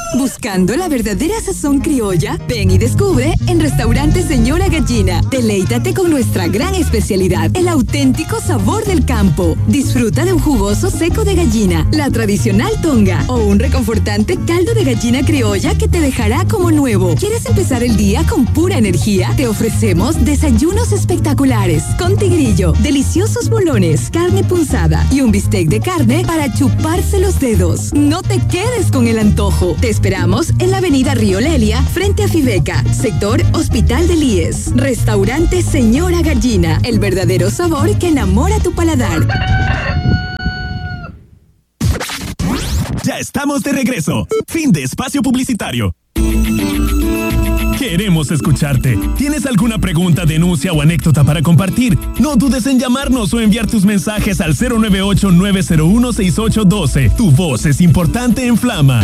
Buscando la verdadera sazón criolla, ven y descubre en Restaurante Señora Gallina. Deleítate con nuestra gran especialidad, el auténtico sabor del campo. Disfruta de un jugoso seco de gallina, la tradicional tonga o un reconfortante caldo de gallina criolla que te dejará como nuevo. ¿Quieres empezar el día con pura energía? Te ofrecemos desayunos espectaculares con tigrillo, deliciosos bolones, carne punzada y un bistec de carne para chuparse los dedos. No te quedes con el antojo. Te esperamos en la avenida Río Lelia, frente a Fibeca, sector Hospital del IES. Restaurante Señora Gallina, el verdadero sabor que enamora tu paladar. Ya estamos de regreso. Fin de espacio publicitario. Queremos escucharte. ¿Tienes alguna pregunta, denuncia o anécdota para compartir? No dudes en llamarnos o enviar tus mensajes al 098-901-6812. Tu voz es importante en Flama.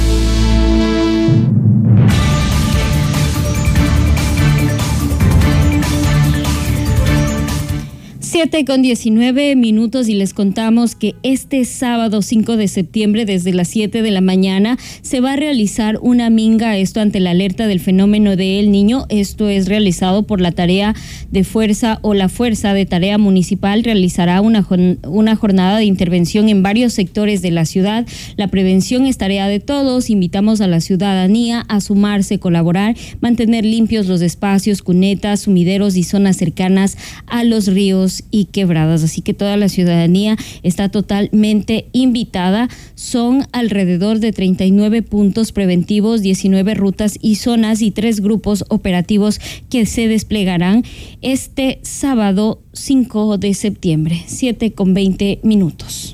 7:19 y les contamos que este sábado 5 de septiembre desde las 7 de la mañana se va a realizar una minga, esto ante la alerta del fenómeno de El Niño. Esto es realizado por la tarea de fuerza o la Fuerza de Tarea Municipal. Realizará una jornada de intervención en varios sectores de la ciudad. La prevención es tarea de todos. Invitamos a la ciudadanía a sumarse, colaborar, mantener limpios los espacios, cunetas, sumideros y zonas cercanas a los ríos y quebradas, así que toda la ciudadanía está totalmente invitada. Son alrededor de 39 puntos preventivos, 19 rutas y zonas y 3 grupos operativos que se desplegarán este sábado 5 de septiembre, 7:20.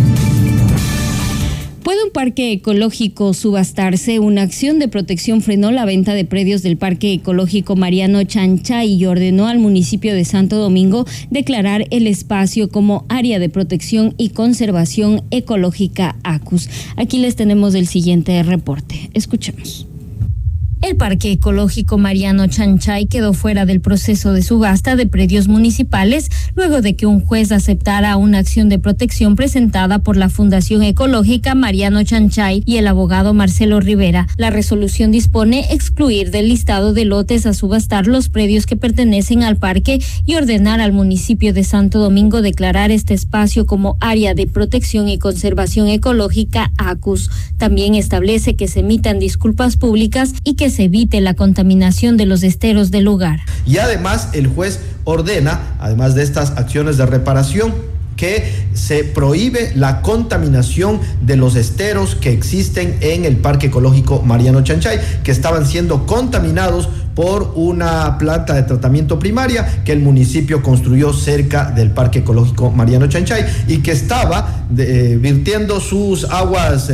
¿Puede un parque ecológico subastarse? Una acción de protección frenó la venta de predios del Parque Ecológico Mariano Chanchay y ordenó al municipio de Santo Domingo declarar el espacio como área de protección y conservación ecológica ACUS. Aquí les tenemos el siguiente reporte. Escuchemos. El Parque Ecológico Mariano Chanchay quedó fuera del proceso de subasta de predios municipales luego de que un juez aceptara una acción de protección presentada por la Fundación Ecológica Mariano Chanchay y el abogado Marcelo Rivera. La resolución dispone excluir del listado de lotes a subastar los predios que pertenecen al parque y ordenar al municipio de Santo Domingo declarar este espacio como área de protección y conservación ecológica ACUS. También establece que se emitan disculpas públicas y que se evite la contaminación de los esteros del lugar. Y además el juez ordena, además de estas acciones de reparación, que se prohíbe la contaminación de los esteros que existen en el Parque Ecológico Mariano Chanchay, que estaban siendo contaminados por una planta de tratamiento primaria que el municipio construyó cerca del Parque Ecológico Mariano Chanchay y que estaba virtiendo sus aguas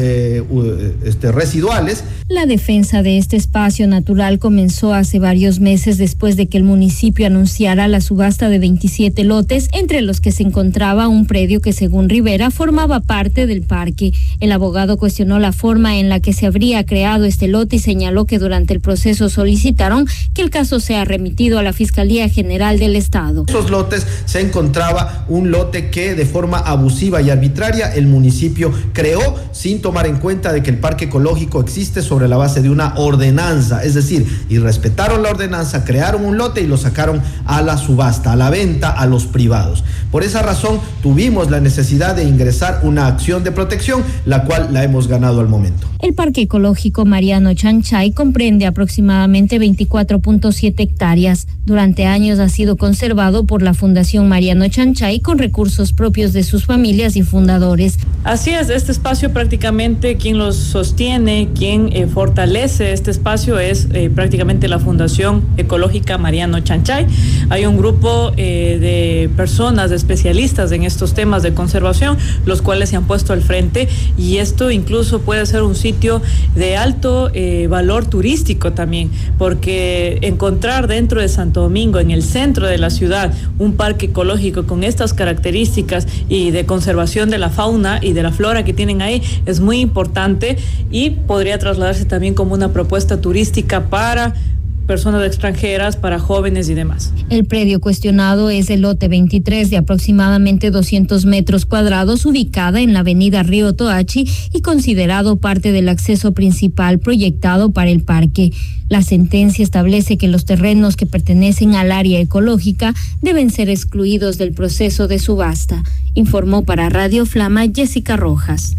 residuales. La defensa de este espacio natural comenzó hace varios meses después de que el municipio anunciara la subasta de 27 lotes, entre los que se encontraba un predio que, según Rivera, formaba parte del parque. El abogado cuestionó la forma en la que se habría creado este lote y señaló que durante el proceso solicitaron que el caso sea remitido a la Fiscalía General del Estado. En esos lotes se encontraba un lote que de forma abusiva y arbitraria el municipio creó sin tomar en cuenta de que el parque ecológico existe sobre la base de una ordenanza, es decir, y respetaron la ordenanza, crearon un lote y lo sacaron a la subasta, a la venta a los privados. Por esa razón tuvimos la necesidad de ingresar una acción de protección, la cual la hemos ganado al momento. El Parque Ecológico Mariano Chanchay comprende aproximadamente 24.7 hectáreas. Durante años ha sido conservado por la Fundación Mariano Chanchay con recursos propios de sus familias y fundadores. Así es, este espacio prácticamente quien lo sostiene, quien fortalece este espacio es prácticamente la Fundación Ecológica Mariano Chanchay. Hay un grupo de personas, de especialistas en estos temas de conservación, los cuales se han puesto al frente, y esto incluso puede ser un sitio de alto valor turístico también, porque encontrar dentro de Santo Domingo, en el centro de la ciudad, un parque ecológico con estas características y de conservación de la fauna y de la flora que tienen ahí es muy importante y podría trasladarse también como una propuesta turística para personas extranjeras, para jóvenes y demás. El predio cuestionado es el lote 23 de aproximadamente 200 metros cuadrados, ubicada en la avenida Río Toachi y considerado parte del acceso principal proyectado para el parque. La sentencia establece que los terrenos que pertenecen al área ecológica deben ser excluidos del proceso de subasta, informó para Radio Flama Jessica Rojas.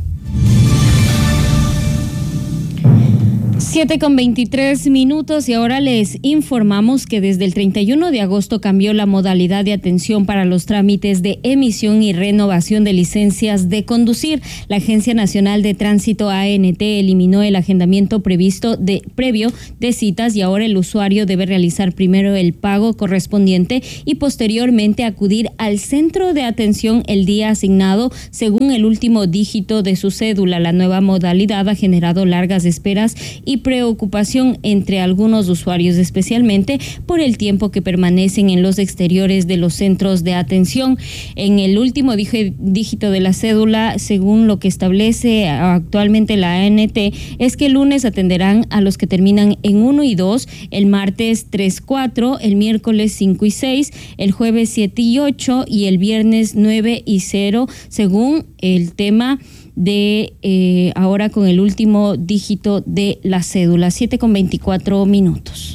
7:23 y ahora les informamos que desde el 31 de agosto cambió la modalidad de atención para los trámites de emisión y renovación de licencias de conducir. La Agencia Nacional de Tránsito ANT eliminó el agendamiento previo de citas y ahora el usuario debe realizar primero el pago correspondiente y posteriormente acudir al centro de atención el día asignado según el último dígito de su cédula. La nueva modalidad ha generado largas esperas y preocupación entre algunos usuarios, especialmente por el tiempo que permanecen en los exteriores de los centros de atención. En el último dígito de la cédula, según lo que establece actualmente la ANT, es que el lunes atenderán a los que terminan en 1 y 2, el martes 3, 4, el miércoles 5 y 6, el jueves 7 y 8 y el viernes 9 y 0, según el tema de ahora con el último dígito de la cédula. 7:24.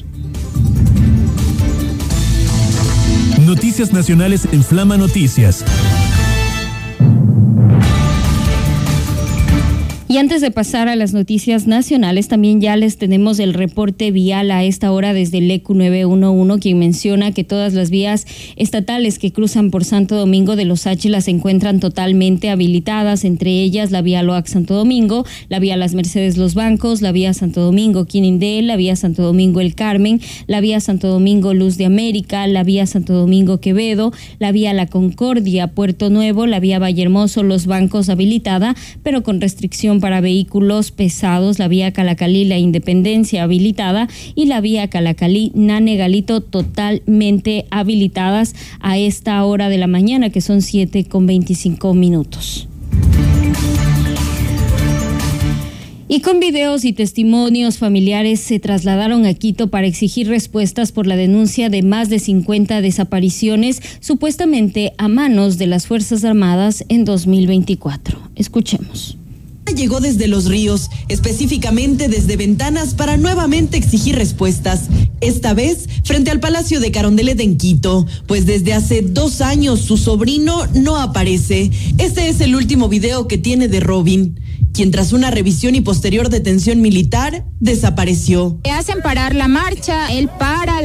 Noticias nacionales en Flama Noticias. Y antes de pasar a las noticias nacionales, también ya les tenemos el reporte vial a esta hora desde el ECU 911, quien menciona que todas las vías estatales que cruzan por Santo Domingo de los Áchilas se encuentran totalmente habilitadas, entre ellas la vía Loac Santo Domingo, la vía Las Mercedes Los Bancos, la vía Santo Domingo Quinindel, la vía Santo Domingo El Carmen, la vía Santo Domingo Luz de América, la vía Santo Domingo Quevedo, la vía La Concordia Puerto Nuevo, la vía Vallehermoso Los Bancos habilitada, pero con restricción para vehículos pesados, la vía Calacalí La Independencia habilitada y la vía Calacalí Nane Galito totalmente habilitadas a esta hora de la mañana, que son 7:25. Y con videos y testimonios, familiares se trasladaron a Quito para exigir respuestas por la denuncia de más de 50 desapariciones supuestamente a manos de las Fuerzas Armadas en 2024. Escuchemos. Llegó desde Los Ríos, específicamente desde Ventanas, para nuevamente exigir respuestas, esta vez frente al Palacio de Carondelet en Quito, pues desde hace 2 años su sobrino no aparece. Este es el último video que tiene de Robin, quien tras una revisión y posterior detención militar, desapareció. Le hacen parar la marcha, él para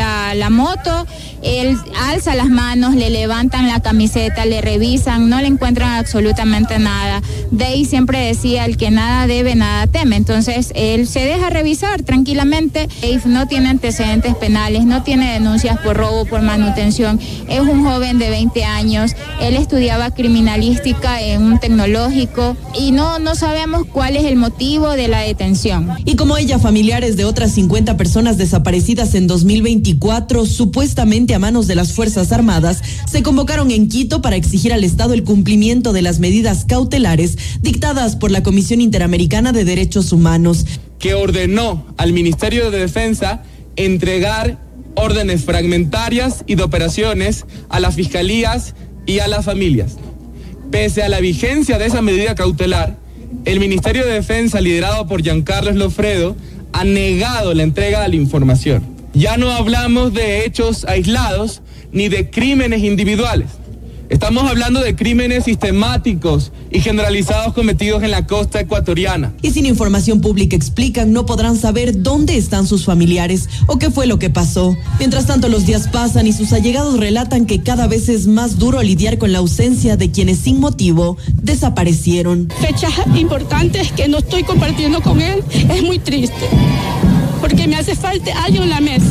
la moto, él alza las manos, le levantan la camiseta, le revisan, no le encuentran absolutamente nada. Day siempre decía, el que nada debe, nada teme. Entonces, él se deja revisar tranquilamente. Dave no tiene antecedentes penales, no tiene denuncias por robo, por manutención. Es un joven de 20 años. Él estudiaba criminalística en un tecnológico y no sabemos cuál es el motivo de la detención. Y como ella, familiares de otras 50 personas desaparecidas en 2024, supuestamente a manos de las Fuerzas Armadas, se convocaron en Quito para exigir al Estado el cumplimiento de las medidas cautelares dictadas por la Comisión Interamericana de Derechos Humanos, que ordenó al Ministerio de Defensa entregar órdenes fragmentarias y de operaciones a las fiscalías y a las familias. Pese a la vigencia de esa medida cautelar, el Ministerio de Defensa, liderado por Giancarlos Lofredo, ha negado la entrega de la información. Ya no hablamos de hechos aislados ni de crímenes individuales. Estamos hablando de crímenes sistemáticos y generalizados cometidos en la costa ecuatoriana. Y sin información pública, explican, no podrán saber dónde están sus familiares o qué fue lo que pasó. Mientras tanto, los días pasan y sus allegados relatan que cada vez es más duro lidiar con la ausencia de quienes sin motivo desaparecieron. Fechas importantes que no estoy compartiendo con él, es muy triste, porque me hace falta alguien en la mesa,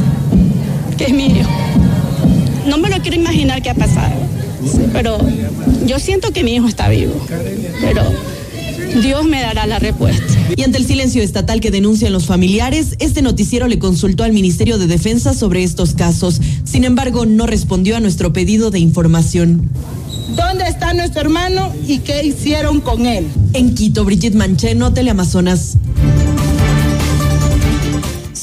que es mi hijo. No me lo quiero imaginar qué ha pasado. Pero yo siento que mi hijo está vivo, pero Dios me dará la respuesta. Y ante el silencio estatal que denuncian los familiares, este noticiero le consultó al Ministerio de Defensa sobre estos casos. Sin embargo, no respondió a nuestro pedido de información. ¿Dónde está nuestro hermano y qué hicieron con él? En Quito, Brigitte Mancheno, Teleamazonas.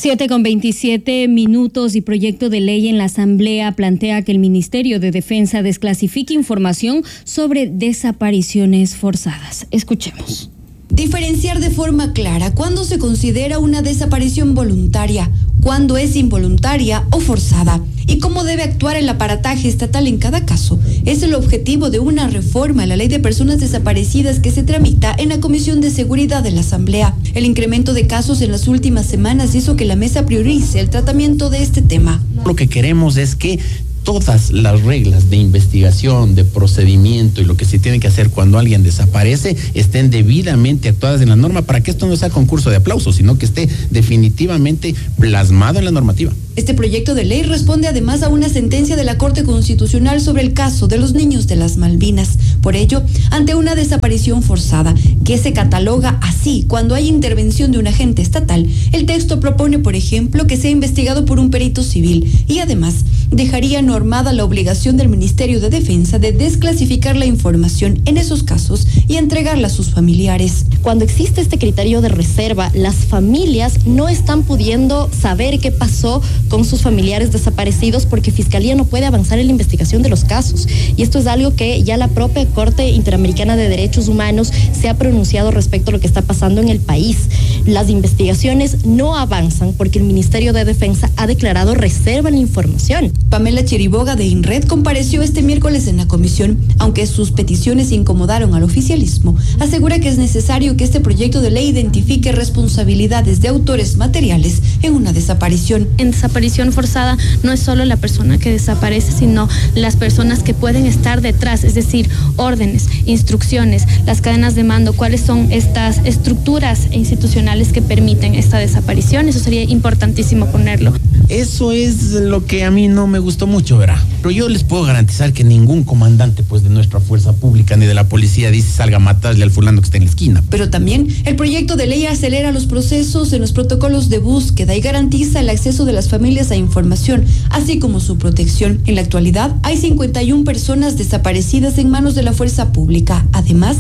7:27 y proyecto de ley en la Asamblea plantea que el Ministerio de Defensa desclasifique información sobre desapariciones forzadas. Escuchemos. Diferenciar de forma clara cuándo se considera una desaparición voluntaria, cuándo es involuntaria o forzada y cómo debe actuar el aparataje estatal en cada caso. Es el objetivo de una reforma a la Ley de Personas Desaparecidas que se tramita en la Comisión de Seguridad de la Asamblea. El incremento de casos en las últimas semanas hizo que la mesa priorice el tratamiento de este tema. Lo que queremos es que todas las reglas de investigación, de procedimiento y lo que se tiene que hacer cuando alguien desaparece estén debidamente actuadas en la norma para que esto no sea concurso de aplausos, sino que esté definitivamente plasmado en la normativa. Este proyecto de ley responde además a una sentencia de la Corte Constitucional sobre el caso de los niños de las Malvinas. Por ello, ante una desaparición forzada, que se cataloga así cuando hay intervención de un agente estatal, el texto propone, por ejemplo, que sea investigado por un perito civil y además dejaría normada la obligación del Ministerio de Defensa de desclasificar la información en esos casos y entregarla a sus familiares. Cuando existe este criterio de reserva, las familias no están pudiendo saber qué pasó con sus familiares desaparecidos porque Fiscalía no puede avanzar en la investigación de los casos. Y esto es algo que ya la propia Corte Interamericana de Derechos Humanos se ha pronunciado respecto a lo que está pasando en el país. Las investigaciones no avanzan porque el Ministerio de Defensa ha declarado reserva en la información. Pamela Chiriboga de INRED compareció este miércoles en la comisión. Aunque sus peticiones incomodaron al oficialismo, asegura que es necesario que este proyecto de ley identifique responsabilidades de autores materiales en una desaparición. En desaparición forzada no es solo la persona que desaparece, sino las personas que pueden estar detrás, es decir, órdenes, instrucciones, las cadenas de mando, cuáles son estas estructuras institucionales que permiten esta desaparición. Eso sería importantísimo ponerlo. Eso es lo que a mí no me gustó mucho, ¿verdad? Pero yo les puedo garantizar que ningún comandante de nuestra fuerza pública ni de la policía dice salga a matarle al fulano que está en la esquina. Pero también el proyecto de ley acelera los procesos en los protocolos de búsqueda y garantiza el acceso de las familias a información, así como su protección. En la actualidad hay 51 personas desaparecidas en manos de la fuerza pública. Además,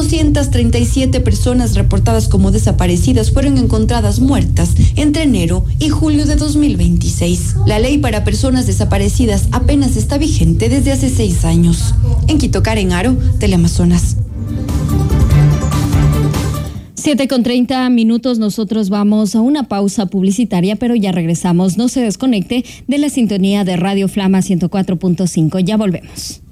237 personas reportadas como desaparecidas fueron encontradas muertas entre enero y julio de 2026. La ley para personas desaparecidas apenas está vigente desde hace 6 años. En Quito, Karen Aro, Teleamazonas. 7:30, nosotros vamos a una pausa publicitaria, pero ya regresamos. No se desconecte de la sintonía de Radio Flama 104.5. Ya volvemos.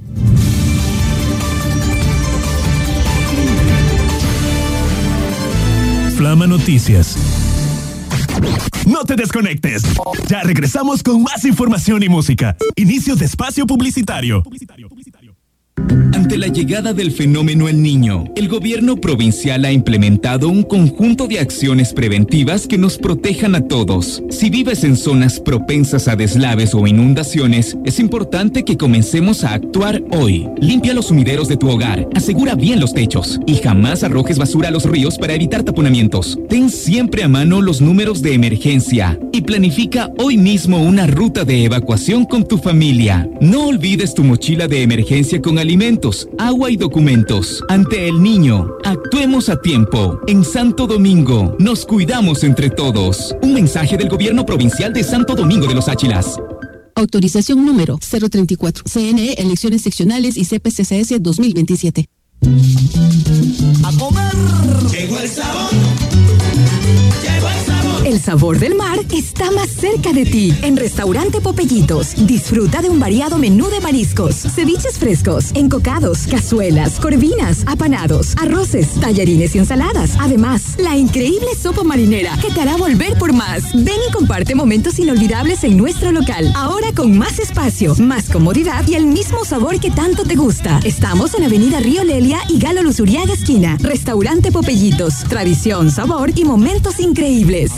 Flama Noticias. No te desconectes. Ya regresamos con más información y música. Inicio de espacio publicitario. Ante la llegada del fenómeno El Niño, el gobierno provincial ha implementado un conjunto de acciones preventivas que nos protejan a todos. Si vives en zonas propensas a deslaves o inundaciones, es importante que comencemos a actuar hoy. Limpia los sumideros de tu hogar, asegura bien los techos y jamás arrojes basura a los ríos para evitar taponamientos. Ten siempre a mano los números de emergencia y planifica hoy mismo una ruta de evacuación con tu familia. No olvides tu mochila de emergencia con alimentos, agua y documentos. Ante El Niño, actuemos a tiempo. En Santo Domingo, nos cuidamos entre todos. Un mensaje del Gobierno Provincial de Santo Domingo de los Áchilas. Autorización número 034. CNE, elecciones seccionales y CPCCS 2027. A comer. Llegó el sabor. El sabor del mar está más cerca de ti. En Restaurante Popellitos, disfruta de un variado menú de mariscos, ceviches frescos, encocados, cazuelas, corvinas, apanados, arroces, tallarines y ensaladas. Además, la increíble sopa marinera que te hará volver por más. Ven y comparte momentos inolvidables en nuestro local. Ahora con más espacio, más comodidad y el mismo sabor que tanto te gusta. Estamos en Avenida Río Lelia y Galo Luzuriaga esquina. Restaurante Popellitos, tradición, sabor y momentos increíbles.